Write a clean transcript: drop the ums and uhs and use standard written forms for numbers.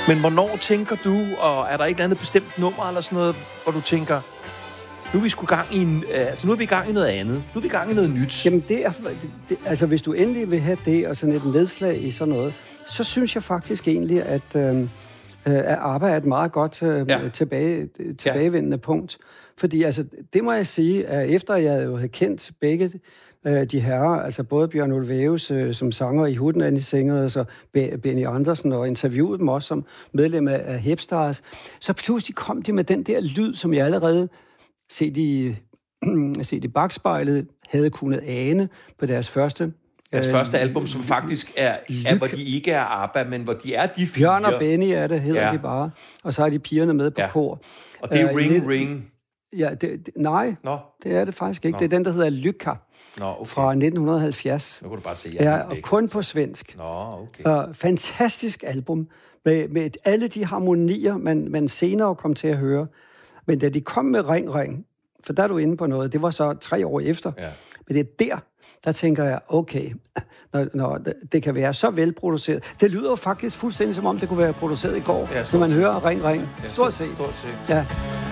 Men hvornår tænker du, og er der ikke andet bestemt nummer eller sådan noget, hvor du tænker, nu er vi sgu gang i nu er vi i gang i noget andet. Nu er vi i gang i noget nyt. Jamen altså hvis du endelig vil have det, og sådan et nedslag i sådan noget, så synes jeg faktisk egentlig, at arbejde er et meget godt tilbagevendende punkt. Fordi altså, det må jeg sige, at efter jeg jo havde kendt begge de herrer, altså både Bjørn Ulvaeus som sanger i Hooten and the Singers og Benny Andersen, og interviewede dem også som medlem af Hepstars, så pludselig kom de med den der lyd, som jeg allerede set i bagspejlet havde kunnet ane på deres første album, som faktisk er hvor de ikke er ABBA, men hvor de er de fire. Bjørn og Benny er det, hedder de bare. Og så har de pigerne med på kor. Og det er Ring. Ja, nej, det er det faktisk ikke. Det er den, der hedder Lycka fra 1970. Nu kan du bare se. Og kun på svensk. Fantastisk album med alle de harmonier, man senere kom til at høre. Men da de kom med Ring, for der er du inde på noget, det var så 3 år efter. Ja. Men det er der tænker jeg, okay, når det kan være så velproduceret. Det lyder jo faktisk fuldstændig som om, det kunne være produceret i går, når man hører Ring. Stort set. Ja.